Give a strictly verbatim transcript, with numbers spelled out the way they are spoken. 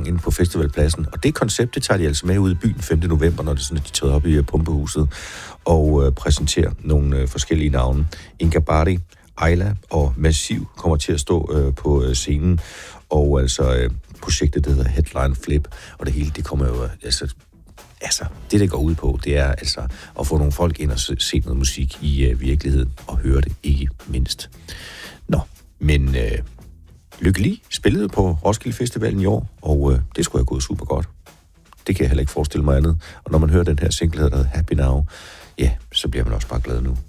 gang inde på festivalpladsen. Og det koncept, det tager de altså med ud i byen femte november, når det sådan, at de tager op i Pumpehuset og øh, præsenterer nogle øh, forskellige navne. Inga Bari, Ayla og Massiv kommer til at stå øh, på øh, scenen. Og altså øh, projektet, der hedder Headline Flip, og det hele, det kommer jo... Altså, altså, det, det går ud på, det er altså at få nogle folk ind og se, se noget musik i øh, virkeligheden, og høre det ikke mindst. Nå, men... Øh, Lykke Li spillede på Roskilde Festivalen i år, og øh, det skulle have gået super godt. Det kan jeg heller ikke forestille mig andet. Og når man hører den her single, der hedder Happy Now, ja, så bliver man også bare glad nu.